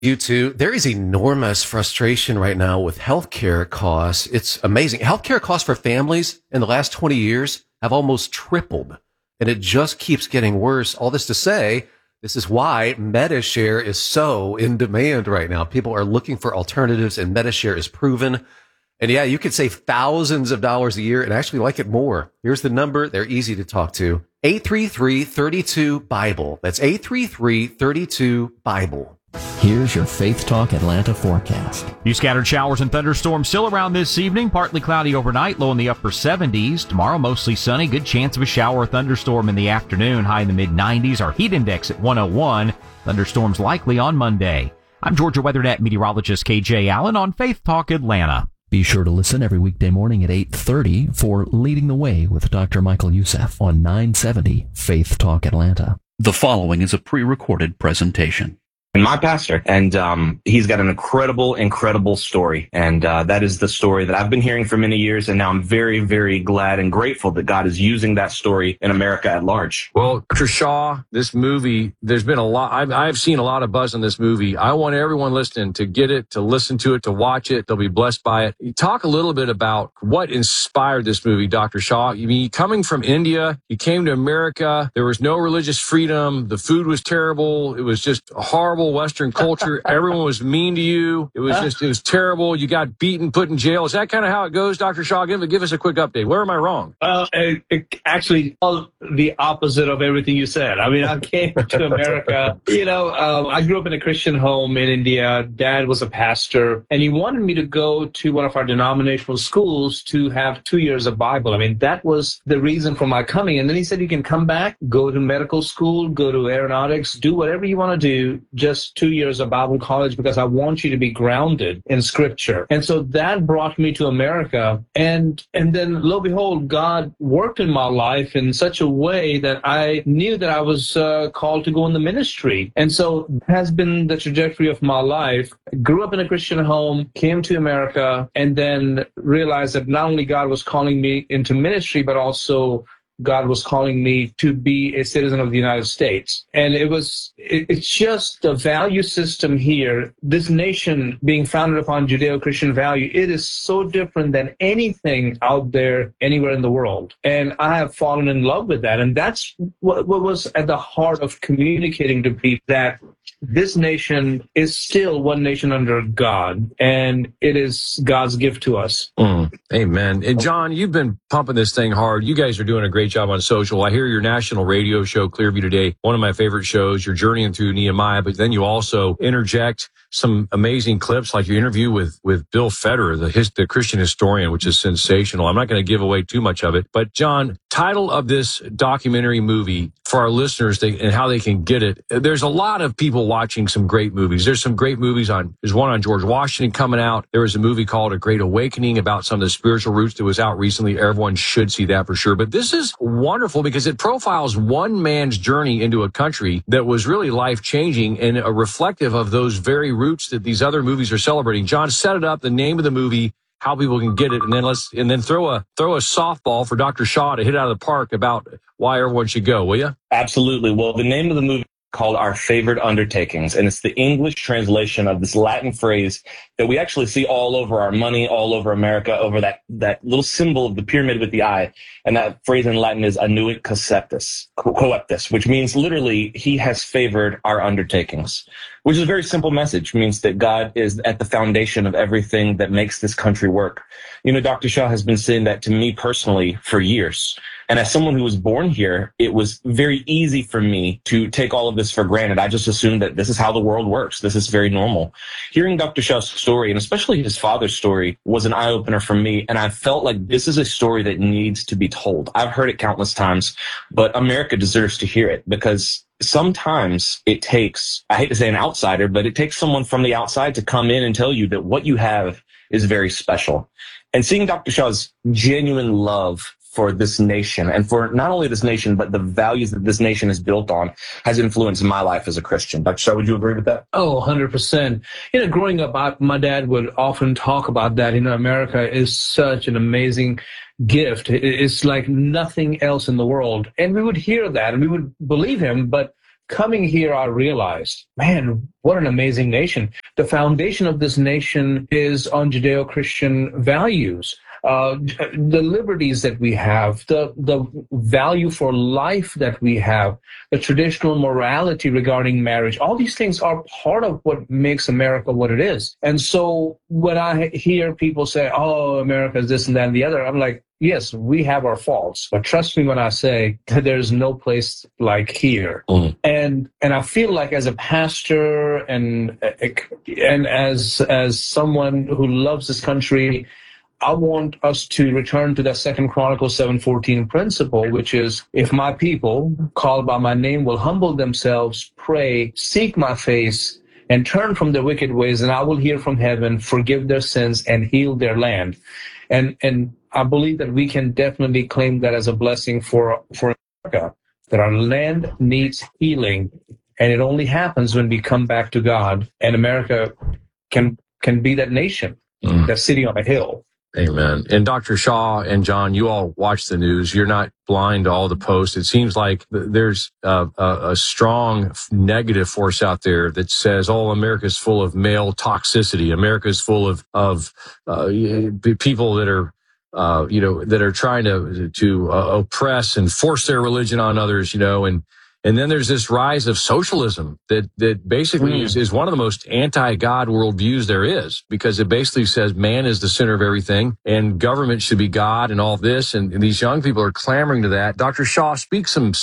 You too. There is enormous frustration right now with healthcare costs. It's amazing. Healthcare costs for families in the last 20 years have almost tripled, and it just keeps getting worse. All this to say, this is why Medi-Share is so in demand right now. People are looking for alternatives, and Medi-Share is proven. And yeah, you could save thousands of dollars a year and actually like it more. Here's the number. They're easy to talk to. 833-32-BIBLE. That's 833-32-BIBLE. Here's your Faith Talk Atlanta forecast. Few scattered showers and thunderstorms still around this evening. Partly cloudy overnight, low in the upper 70s. Tomorrow, mostly sunny. Good chance of a shower or thunderstorm in the afternoon. High in the mid-90s. Our heat index at 101. Thunderstorms likely on Monday. I'm Georgia WeatherNet meteorologist KJ Allen on Faith Talk Atlanta. Be sure to listen every weekday morning at 8:30 for Leading the Way with Dr. Michael Youssef on 970 Faith Talk Atlanta. The following is a pre-recorded presentation. And my pastor, and he's got an incredible story, and that is the story that I've been hearing for many years, and now I'm very, very glad and grateful that God is using that story in America at large. Well, Dr. Shaw, this movie, there's been a lot, I've seen a lot of buzz on this movie. I want everyone listening to get it, to listen to it, to watch it. They'll be blessed by it. You talk a little bit about what inspired this movie, Dr. Shaw. I mean, coming from India, you came to America, there was no religious freedom, the food was terrible, it was just horrible Western culture. Everyone was mean to you. It was terrible. You got beaten, put in jail. Is that kind of how it goes, Dr. Shaw? Give us a quick update. Where am I wrong? Actually, all the opposite of everything you said. I mean, I came to America. I grew up in a Christian home in India. Dad was a pastor, and he wanted me to go to one of our denominational schools to have 2 years of Bible. I mean, that was the reason for my coming. And then he said, you can come back, go to medical school, go to aeronautics, do whatever you want to do, just 2 years of Bible college, because I want you to be grounded in Scripture. And so that brought me to America. And then, lo and behold, God worked in my life in such a way that I knew that I was called to go in the ministry. And so it has been the trajectory of my life. I grew up in a Christian home, came to America, and then realized that not only God was calling me into ministry, but also God was calling me to be a citizen of the United States. And it's just the value system here, this nation being founded upon Judeo-Christian value, it is so different than anything out there anywhere in the world. And I have fallen in love with that. And that's what was at the heart of communicating to people, that this nation is still one nation under God, and it is God's gift to us. Amen. And John, you've been pumping this thing hard. You guys are doing a great job on social. I hear your national radio show, Clearview Today, one of my favorite shows. You're journeying through Nehemiah, but then you also interject some amazing clips, like your interview with Bill Federer, the Christian historian, which is sensational. I'm not going to give away too much of it, but John, title of this documentary movie for our listeners and how they can get it. There's a lot of people watching some great movies. There's some great movies there's one on George Washington coming out. There was a movie called A Great Awakening about some of the spiritual roots that was out recently. Everyone should see that for sure. But this is wonderful because it profiles one man's journey into a country that was really life-changing and a reflective of those very roots that these other movies are celebrating. John, set it up, the name of the movie, how people can get it, and then throw a softball for Dr. Shaw to hit out of the park about why everyone should go, will you? Absolutely. Well, the name of the movie called Our Favored Undertakings, and it's the English translation of this Latin phrase that we actually see all over our money, all over America, over that little symbol of the pyramid with the eye. And that phrase in Latin is annuit coeptis, which means literally, he has favored our undertakings, which is a very simple message. It means that God is at the foundation of everything that makes this country work. Dr. Shaw has been saying that to me personally for years. And as someone who was born here, it was very easy for me to take all of this for granted. I just assumed that this is how the world works. This is very normal. Hearing Dr. Shaw's story, and especially his father's story, was an eye-opener for me. And I felt like this is a story that needs to be told. I've heard it countless times, but America deserves to hear it, because sometimes it takes, I hate to say an outsider, but it takes someone from the outside to come in and tell you that what you have is very special. And seeing Dr. Shaw's genuine love for this nation, and for not only this nation, but the values that this nation is built on, has influenced my life as a Christian. Dr. Shaw, would you agree with that? Oh, 100%. Growing up, my dad would often talk about that. America is such an amazing gift. It's like nothing else in the world. And we would hear that and we would believe him, but coming here, I realized, man, what an amazing nation. The foundation of this nation is on Judeo-Christian values. The liberties that we have, the value for life that we have, the traditional morality regarding marriage, all these things are part of what makes America what it is. And so when I hear people say, oh, America is this and that and the other, I'm like, yes, we have our faults, but trust me when I say that there's no place like here. And I feel like as a pastor and as someone who loves this country, I want us to return to that 2 Chronicles 7:14 principle, which is, if my people called by my name will humble themselves, pray, seek my face, and turn from their wicked ways, and I will hear from heaven, forgive their sins, and heal their land. And I believe that we can definitely claim that as a blessing for America, that our land needs healing, and it only happens when we come back to God, and America can be that nation, that city on a hill. Amen. And Dr. Shaw and John, you all watch the news. You're not blind to all the posts. It seems like there's a strong negative force out there that says, oh, America's full of male toxicity. America's full of people that are, that are trying to oppress and force their religion on others, and then there's this rise of socialism that basically is one of the most anti-God worldviews there is, because it basically says man is the center of everything and government should be God and all this. And these young people are clamoring to that. Dr. Shaw, speak some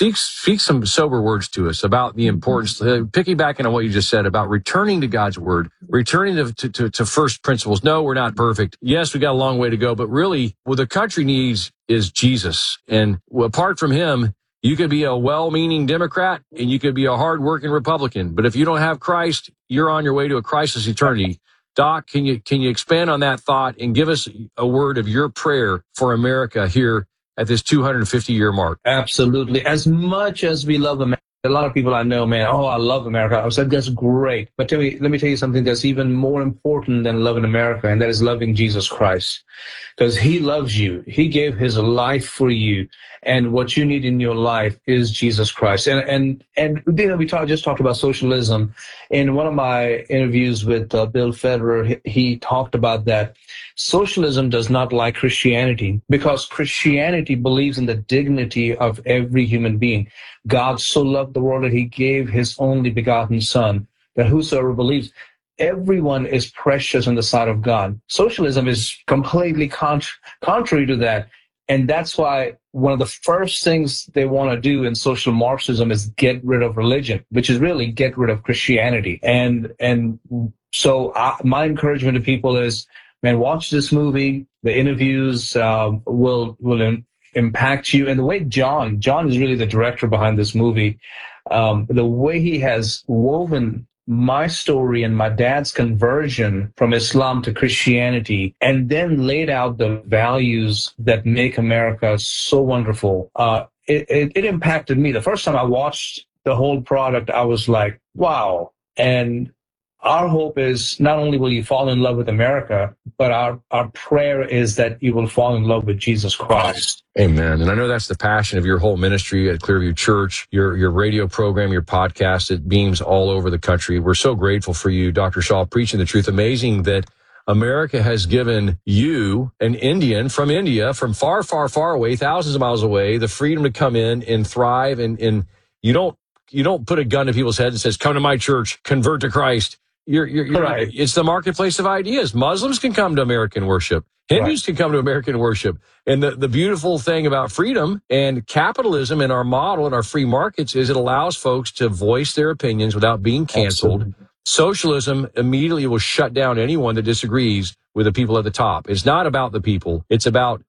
sober words to us about the importance, piggybacking on what you just said about returning to God's word, returning to first principles. No, we're not perfect. Yes, we got a long way to go, but really what the country needs is Jesus. And apart from him, you could be a well-meaning Democrat and you could be a hard-working Republican. But if you don't have Christ, you're on your way to a crisis eternity. Doc, can you expand on that thought and give us a word of your prayer for America here at this 250-year mark? Absolutely. As much as we love America, a lot of people I know, man, oh, I love America. I said, that's great. But let me tell you something that's even more important than loving America, and that is loving Jesus Christ. Because he loves you. He gave his life for you. And what you need in your life is Jesus Christ. And we just talked about socialism. In one of my interviews with Bill Federer, he talked about that. Socialism does not like Christianity because Christianity believes in the dignity of every human being. God so loved the world that he gave his only begotten Son, that whosoever believes, everyone is precious in the sight of God. Socialism is completely contrary to that. And that's why one of the first things they want to do in social Marxism is get rid of religion, which is really get rid of Christianity. And so my encouragement to people is, man, watch this movie. The interviews will impact you. And the way John is really the director behind this movie, the way he has woven my story and my dad's conversion from Islam to Christianity, and then laid out the values that make America so wonderful. It impacted me. The first time I watched the whole product, I was like, wow. And our hope is not only will you fall in love with America, but our prayer is that you will fall in love with Jesus Christ. Amen. And I know that's the passion of your whole ministry at Clearview Church, your radio program, your podcast. It beams all over the country. We're so grateful for you, Dr. Shaw, preaching the truth. Amazing that America has given you, an Indian from India, from far, far, far away, thousands of miles away, the freedom to come in and thrive. And you don't put a gun to people's heads and says, come to my church, convert to Christ. You're right. It's the marketplace of ideas. Muslims can come to American worship. Hindus can come to American worship. And the beautiful thing about freedom and capitalism and our model and our free markets is it allows folks to voice their opinions without being canceled. Absolutely. Socialism immediately will shut down anyone that disagrees with the people at the top. It's not about the people. It's about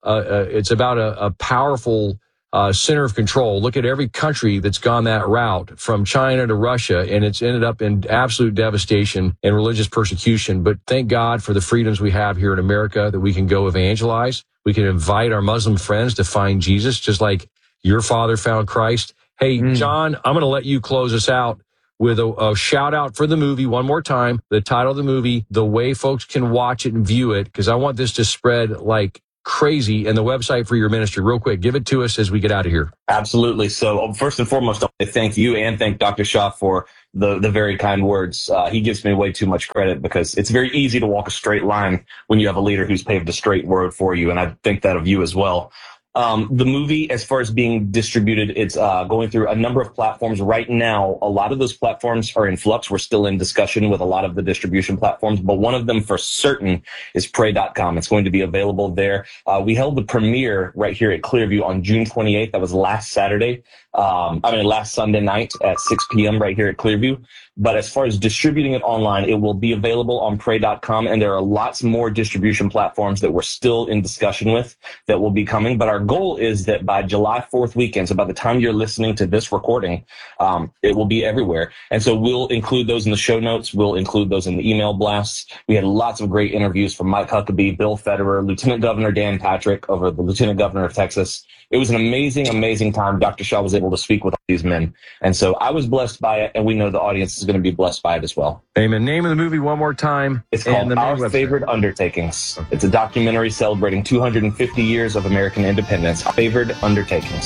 a powerful center of control. Look at every country that's gone that route, from China to Russia, and it's ended up in absolute devastation and religious persecution. But thank God for the freedoms we have here in America, that we can go evangelize. We can invite our Muslim friends to find Jesus, just like your father found Christ. Hey, John, I'm going to let you close us out with a shout out for the movie one more time. The title of the movie, the way folks can watch it and view it, because I want this to spread like crazy. And the website for your ministry, real quick, give it to us as we get out of here. Absolutely. So first and foremost, I want to thank you and thank Dr. Shaw for the very kind words. He gives me way too much credit because it's very easy to walk a straight line when you have a leader who's paved a straight road for you. And I think that of you as well. The movie, as far as being distributed, it's going through a number of platforms right now. A lot of those platforms are in flux. We're still in discussion with a lot of the distribution platforms, but one of them for certain is Pray.com. It's going to be available there. We held the premiere right here at Clearview on June 28th. That was last Sunday night at 6 p.m. right here at Clearview. But as far as distributing it online, it will be available on Pray.com, and there are lots more distribution platforms that we're still in discussion with that will be coming. But our goal is that by July 4th weekend, so by the time you're listening to this recording, it will be everywhere. And so we'll include those in the show notes. We'll include those in the email blasts. We had lots of great interviews from Mike Huckabee, Bill Federer, Lieutenant Governor Dan Patrick, over the Lieutenant Governor of Texas. It was an amazing, amazing time. Dr. Shaw was able to speak with all these men. And so I was blessed by it, and we know the audience is going to be blessed by it as well. Amen. Name of the movie one more time. It's called Our Favored Undertakings. Okay. It's a documentary celebrating 250 years of American independence. Our Favored Undertakings.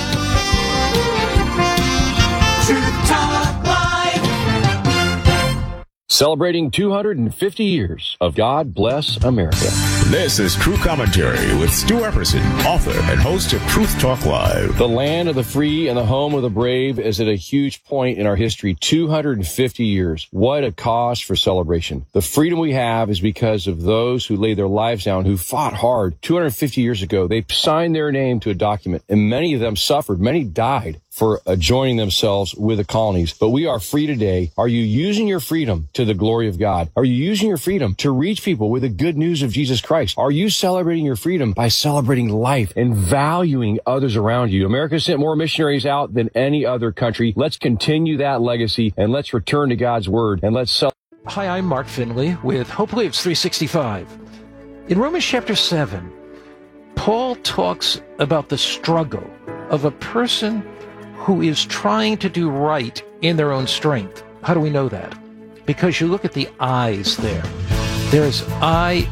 Celebrating 250 years of God Bless America. This is True Commentary with Stu Epperson, author and host of Truth Talk Live. The land of the free and the home of the brave is at a huge point in our history. 250 years. What a cause for celebration. The freedom we have is because of those who laid their lives down, who fought hard. 250 years ago, they signed their name to a document, and many of them suffered. Many died for joining themselves with the colonies. But we are free today. Are you using your freedom to the glory of God? Are you using your freedom to reach people with the good news of Jesus Christ? Are you celebrating your freedom by celebrating life and valuing others around you? America sent more missionaries out than any other country. Let's continue that legacy, and let's return to God's word, and let's celebrate. Hi, I'm Mark Finley with Hope Lives 365. In Romans chapter 7, Paul talks about the struggle of a person who is trying to do right in their own strength. How do we know that? Because you look at the I's there. There's I.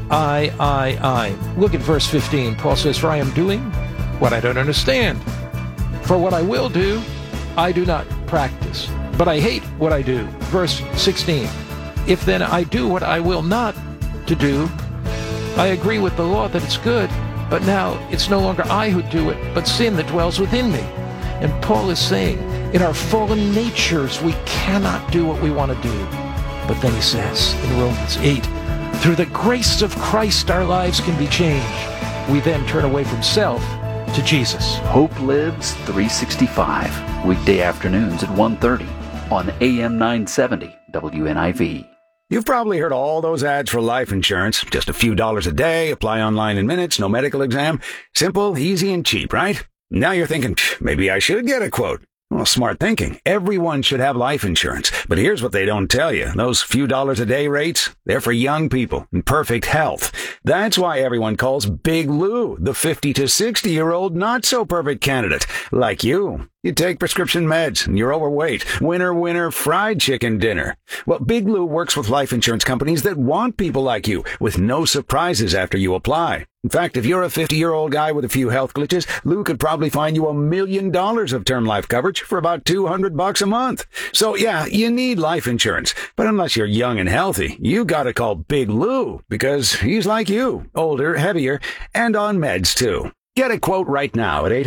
Look at verse 15. Paul says, "For I am doing what I don't understand. For what I will do, I do not practice. But I hate what I do." Verse 16. "If then I do what I will not to do, I agree with the law that it's good. But now it's no longer I who do it, but sin that dwells within me." And Paul is saying, in our fallen natures, we cannot do what we want to do. But then he says in Romans 8, through the grace of Christ, our lives can be changed. We then turn away from self to Jesus. Hope Lives 365, weekday afternoons at 1:30 on AM 970 WNIV. You've probably heard all those ads for life insurance. Just a few dollars a day, apply online in minutes, no medical exam. Simple, easy, and cheap, right? Now you're thinking, maybe I should get a quote. Well, smart thinking. Everyone should have life insurance. But here's what they don't tell you. Those few dollars a day rates, they're for young people in perfect health. That's why everyone calls Big Lou the 50 to 60-year-old not-so-perfect candidate, like you. You take prescription meds and you're overweight. Winner, fried chicken dinner. Well, Big Lou works with life insurance companies that want people like you with no surprises after you apply. In fact, if you're a 50-year-old guy with a few health glitches, Lou could probably find you $1 million of term life coverage for about $200 a month. So yeah, you need life insurance. But unless you're young and healthy, you gotta call Big Lou because he's like you, older, heavier, and on meds too. Get a quote right now at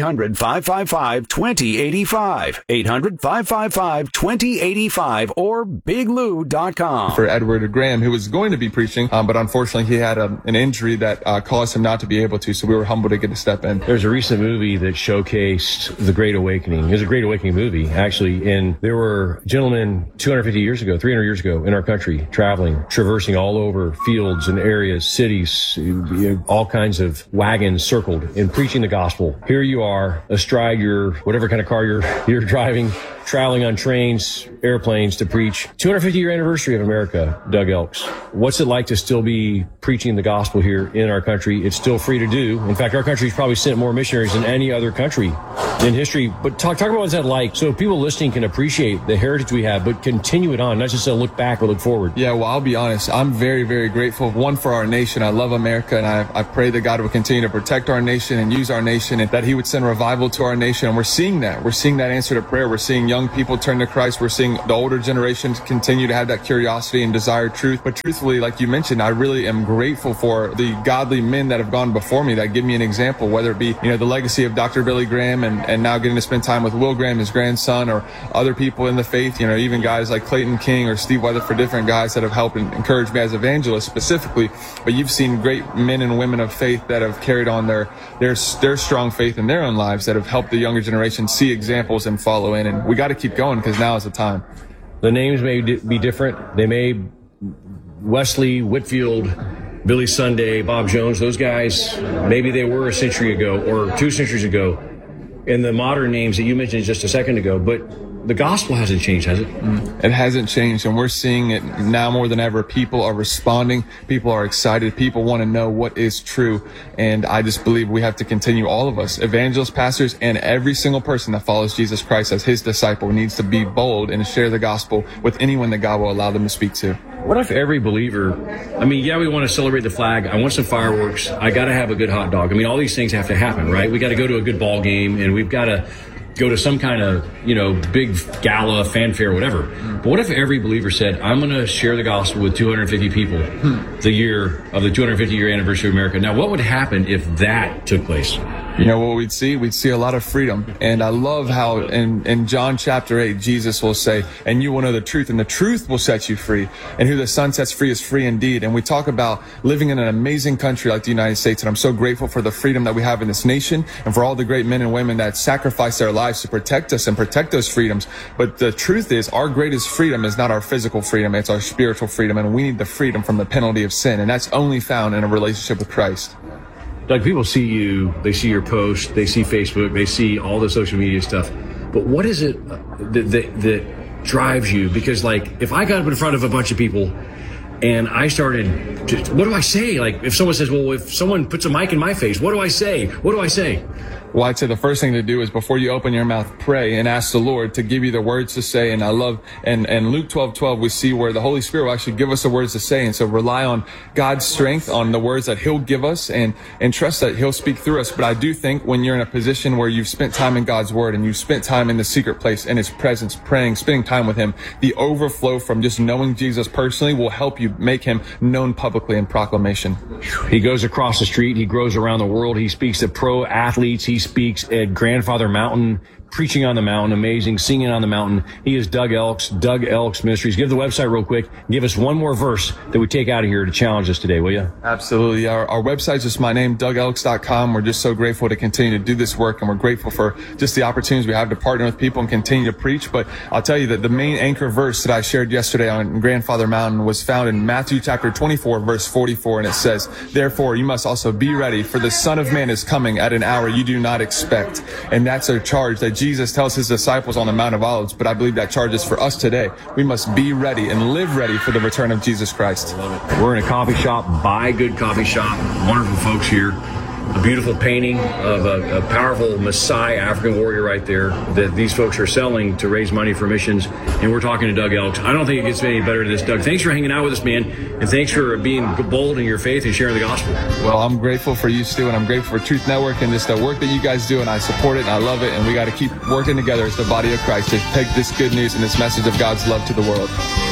800-555-2085, 800-555-2085, or biglou.com. For Edward Graham, who was going to be preaching, but unfortunately he had an injury that caused him not to be able to, so we were humbled to get to step in. There's a recent movie that showcased the Great Awakening. It was a Great Awakening movie, actually, and there were gentlemen 250 years ago, 300 years ago in our country, traveling, traversing all over fields and areas, cities, all kinds of wagons circled and preaching preaching the gospel. Here you are, astride your whatever kind of car you're driving, traveling on trains, airplanes to preach 250-year anniversary of America, Doug Elks. What's it like to still be preaching the gospel here in our country? It's still free to do. In fact, our country's probably sent more missionaries than any other country in history. But talk about what's that like, so people listening can appreciate the heritage we have, but continue it on, not just to look back but look forward. Yeah, well, I'll be honest. I'm very, very grateful. One, for our nation. I love America, and I pray that God will continue to protect our nation and use our nation, and that he would send revival to our nation. And we're seeing that. We're seeing that answer to prayer. We're seeing young people turn to Christ. We're seeing the older generations continue to have that curiosity and desire truth. But truthfully, like you mentioned, I really am grateful for the godly men that have gone before me that give me an example, whether it be, the legacy of Dr. Billy Graham and now getting to spend time with Will Graham, his grandson, or other people in the faith, even guys like Clayton King or Steve Weatherford, different guys that have helped and encouraged me as evangelists specifically. But you've seen great men and women of faith that have carried on their strong faith in their own lives, that have helped the younger generation see examples and follow in. And we got to keep going, because now is the time. The names may be different. They may, Wesley, Whitfield, Billy Sunday, Bob Jones, those guys, maybe they were a century ago or 2 centuries ago. And the modern names that you mentioned just a second ago, but the gospel hasn't changed, has it? It hasn't changed, and we're seeing it now more than ever. People are responding. People are excited. People want to know what is true. And I just believe we have to continue, all of us, evangelists, pastors, and every single person that follows Jesus Christ as his disciple needs to be bold and share the gospel with anyone that God will allow them to speak to. What if every believer, we want to celebrate the flag. I want some fireworks. I got to have a good hot dog. All these things have to happen, right? We got to go to a good ball game, and we've got to go to some kind of, big gala, fanfare, whatever. But what if every believer said, I'm going to share the gospel with 250 people the year of the 250-year anniversary of America? Now, what would happen if that took place? What we'd see a lot of freedom. And I love how in John chapter 8, Jesus will say, and you will know the truth, and the truth will set you free. And who the Son sets free is free indeed. And we talk about living in an amazing country like the United States. And I'm so grateful for the freedom that we have in this nation, and for all the great men and women that sacrifice their lives to protect us and protect those freedoms. But the truth is, our greatest freedom is not our physical freedom. It's our spiritual freedom. And we need the freedom from the penalty of sin. And that's only found in a relationship with Christ. Doug, people see you, they see your posts, they see Facebook, they see all the social media stuff. But what is it that drives you? Because, if I got up in front of a bunch of people and I started, what do I say? If someone says, well, if someone puts a mic in my face, what do I say? What do I say? Well, I'd say the first thing to do is, before you open your mouth, pray and ask the Lord to give you the words to say. And I love, and Luke 12:12, we see where the Holy Spirit will actually give us the words to say. And so rely on God's strength, on the words that he'll give us, and trust that he'll speak through us. But I do think when you're in a position where you've spent time in God's word, and you've spent time in the secret place, in his presence, praying, spending time with him, the overflow from just knowing Jesus personally will help you make him known publicly in proclamation. He goes across the street. He grows around the world. He speaks to pro athletes. He speaks at Grandfather Mountain, preaching on the mountain, amazing, singing on the mountain. He is Doug Elks, Doug Elks Ministries. Give the website real quick. Give us one more verse that we take out of here to challenge us today, will you? Absolutely. Our website's just my name, DougElks.com. We're just so grateful to continue to do this work, and we're grateful for just the opportunities we have to partner with people and continue to preach. But I'll tell you that the main anchor verse that I shared yesterday on Grandfather Mountain was found in Matthew chapter 24, verse 44, and it says, therefore, you must also be ready, for the Son of Man is coming at an hour you do not expect. And that's a charge that Jesus tells his disciples on the Mount of Olives, but I believe that charge is for us today. We must be ready and live ready for the return of Jesus Christ. We're in a coffee shop, Buy Good Coffee Shop. Wonderful folks here. A beautiful painting of a powerful Maasai African warrior right there that these folks are selling to raise money for missions. And we're talking to Doug Elks. I don't think it gets any better than this, Doug. Thanks for hanging out with us, man. And thanks for being bold in your faith and sharing the gospel. Well, I'm grateful for you, Stu, and I'm grateful for Truth Network and just the work that you guys do. And I support it and I love it. And we got to keep working together as the body of Christ to take this good news and this message of God's love to the world.